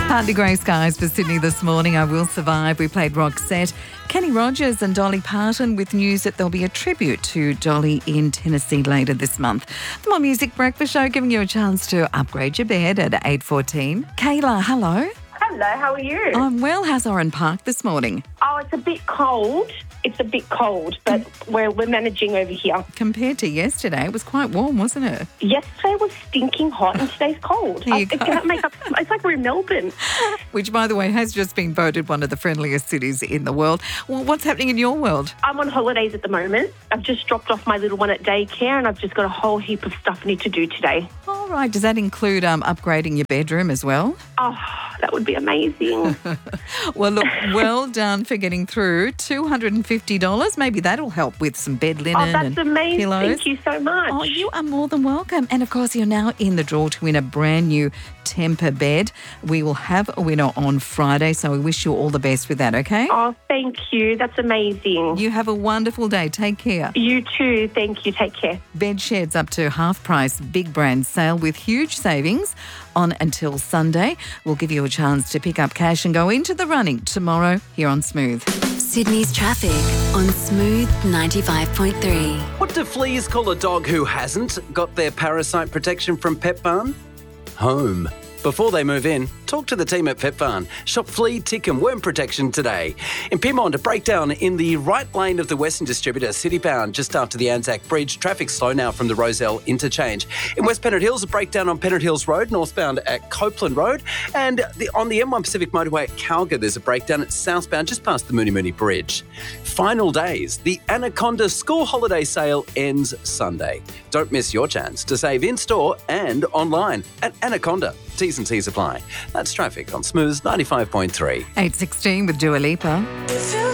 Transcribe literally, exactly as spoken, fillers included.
Partly grey skies for Sydney this morning. I Will Survive. We played Roxette. Kenny Rogers and Dolly Parton with news that there'll be a tribute to Dolly in Tennessee later this month. The More Music Breakfast Show giving you a chance to upgrade your bed at eight fourteen. Kayla, hello. Hello, how are you? I'm well. How's Oran Park this morning? Oh, it's a bit cold. It's a bit cold, but we're, we're managing over here. Compared to yesterday, it was quite warm, wasn't it? Yesterday was stinking hot and today's cold. There you I, go. It can't make up. It's like we're in Melbourne. Which, by the way, has just been voted one of the friendliest cities in the world. Well, what's happening in your world? I'm on holidays at the moment. I've just dropped off my little one at daycare and I've just got a whole heap of stuff I need to do today. All right. Does that include um, upgrading your bedroom as well? Oh, that would be amazing. Well, look, well done for getting through. two hundred fifty dollars. Maybe that'll help with some bed linen Oh, that's and amazing. pillows. Thank you so much. Oh, you are more than welcome. And, of course, you're now in the draw to win a brand new Tempur bed. We will have a winner on Friday, so we wish you all the best with that, okay? Oh, thank you. That's amazing. You have a wonderful day. Take care. You too. Thank you. Take care. Bed sheds up to half price big brand sale with huge savings on until Sunday. We'll give you a chance to pick up cash and go into the running tomorrow here on Smooth. Sydney's traffic on Smooth ninety-five point three. What do fleas call a dog who hasn't got their parasite protection from Pet Barn? Home. Before they move in, talk to the team at Pet Barn. Shop flea, tick and worm protection today. In Pyrmont, a breakdown in the right lane of the Western Distributor, citybound just after the Anzac Bridge. Traffic slow now from the Rozelle interchange. In West Pennant Hills, a breakdown on Pennant Hills Road, northbound at Copeland Road. And the, on the M one Pacific Motorway at Calgary, there's a breakdown at southbound just past the Mooney Mooney Bridge. Final days. The Anaconda School Holiday Sale ends Sunday. Don't miss your chance to save in-store and online at Anaconda. T's and C's apply. That's traffic on Smooth ninety-five point three. eight sixteen with Dua Lipa.